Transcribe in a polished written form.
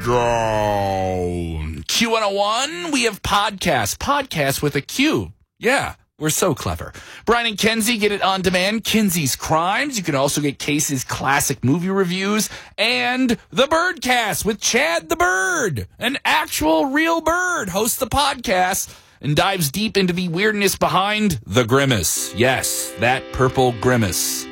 down. Q101, we have podcast with a Q. Yeah, we're so clever. Brian and Kenzie get it on demand, Kenzie's Crimes. You can also get Case's classic movie reviews and the Birdcast with Chad the Bird. An actual real bird hosts the podcast and dives deep into the weirdness behind the grimace. Yes, that purple grimace.